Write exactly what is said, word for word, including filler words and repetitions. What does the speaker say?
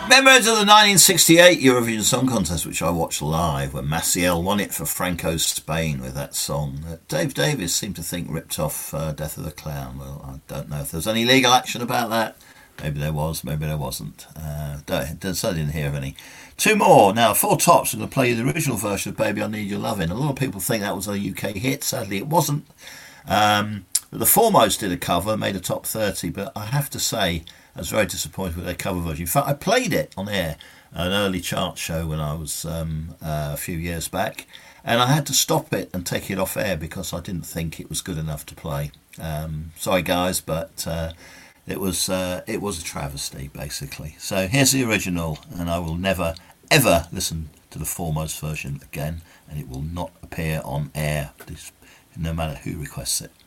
Members of the nineteen sixty-eight Eurovision Song Contest, which I watched live, when Maciel won it for Franco's Spain with that song that Dave Davies seemed to think ripped off uh, Death of the Clown. Well, I don't know if there's any legal action about that. Maybe there was, maybe there wasn't. Uh, don't, don't, I didn't hear of any. Two more. Now, Four Tops. I'm going to play you the original version of Baby I Need Your Lovin'. A lot of people think that was a U K hit. Sadly, it wasn't. Um, the Foremost did a cover, made a top thirty, but I have to say I was very disappointed with their cover version. In fact, I played it on air, an early chart show when I was um, uh, a few years back, and I had to stop it and take it off air because I didn't think it was good enough to play. Um, sorry, guys, but uh, it was uh, it was a travesty, basically. So here's the original, and I will never, ever listen to the Foremost version again, and it will not appear on air, no matter who requests it.